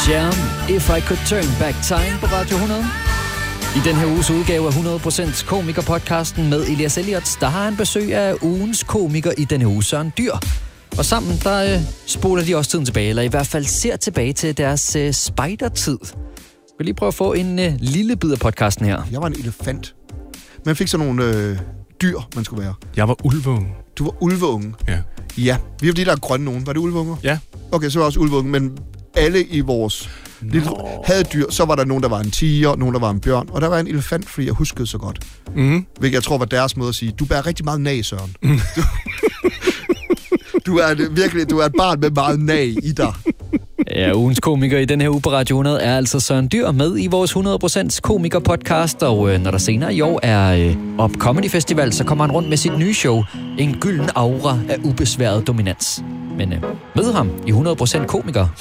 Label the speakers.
Speaker 1: Jam, If I Could Turn Back Time på Radio 100. I den her uges udgave af 100% komikerpodcasten med Elias Elliot, der har han besøg af ugens komiker i denne uge, Søren Dyr. Og sammen, der spoler de også tiden tilbage, eller i hvert fald ser tilbage til deres spejdertid. Jeg vil lige prøve at få en lille bid af podcasten her.
Speaker 2: Jeg var en elefant. Man fik sådan nogle dyr, man skulle være.
Speaker 3: Jeg var ulveunge.
Speaker 2: Du var ulveunge?
Speaker 3: Ja.
Speaker 2: Ja, vi var de der grønne nogen. Var det ulveunger?
Speaker 3: Ja.
Speaker 2: Okay, så var jeg også ulveunge, men alle i vores havde dyr. Så var der nogen, der var en tiger, nogen, der var en bjørn, og der var en elefant, fordi jeg huskede så godt.
Speaker 3: Mm-hmm.
Speaker 2: Hvilket jeg tror var deres måde at sige, du bærer rigtig meget nag, Søren. Du er et barn med meget nag i dig.
Speaker 1: Ja, ugens komiker i den her uge på Radio 100 er altså Søren Dyr med i vores 100% komiker-podcast. Og når der senere i år er Up Comedy Festival, så kommer han rundt med sit nye show, En gylden aura af ubesværet dominans. Men mød ham i 100% komiker